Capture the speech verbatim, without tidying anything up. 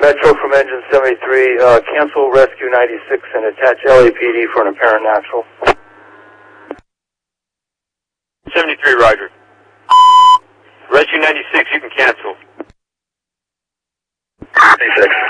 Metro from Engine seventy-three, uh, cancel Rescue ninety-six and attach L A P D for an apparent natural. seventy-three, Roger. Rescue ninety-six, you can cancel. ninety-six.